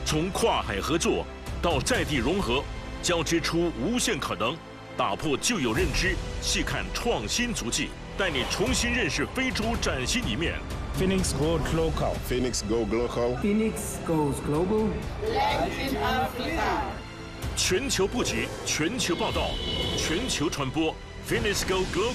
从跨海合作到在地融合，交织出无限可能，打破旧有认知，细看创新足迹，带你重新认识非洲崭新一面。 Phoenix Goes Local. Phoenix Go Global. Phoenix Goes Global. Latin Africa. 全球布局，全球报道，全球传播。Phoenix Go Global。